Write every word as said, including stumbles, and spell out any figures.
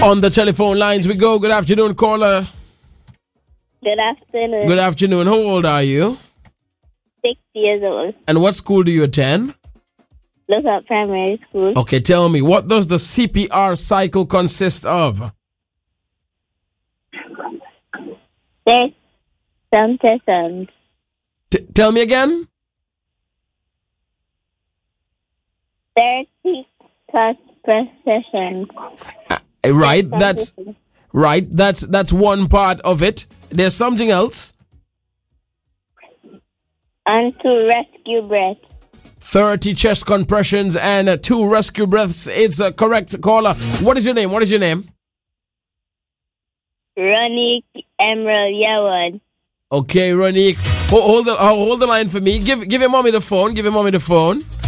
On the telephone lines we go. Good afternoon, caller. Good afternoon. Good afternoon. How old are you? Six years old. And what school do you attend? Lookout Primary School. Okay, tell me, what does the C P R cycle consist of? There's some sessions. T- tell me again. thirty cuts per session. Uh, right, that's right. That's that's one part of it. There's something else. And two rescue breaths. thirty chest compressions and uh, two rescue breaths. It's a correct caller. What is your name? What is your name? Ronique Emerald Yawad. Okay, Ronique. Hold, hold the hold the line for me. Give give your mommy the phone. Give your mommy the phone.